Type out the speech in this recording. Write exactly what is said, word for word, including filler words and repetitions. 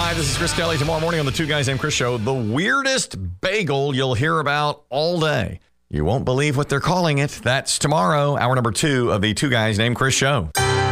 Hi, this is Chris Kelly. Tomorrow morning on the Two Guys Named Chris show, the weirdest bagel you'll hear about all day. You won't believe what they're calling it. That's tomorrow, hour number two of the Two Guys Named Chris show.